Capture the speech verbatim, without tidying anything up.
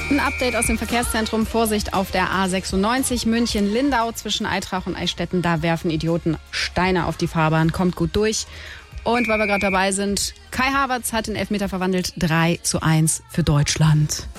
Ein Update aus dem Verkehrszentrum. Vorsicht auf der A sechsundneunzig München-Lindau zwischen Aitrach und Eichstätten. Da werfen Idioten Steine auf die Fahrbahn. Kommt gut durch. Und weil wir gerade dabei sind, Kai Havertz hat den Elfmeter verwandelt. drei zu eins für Deutschland.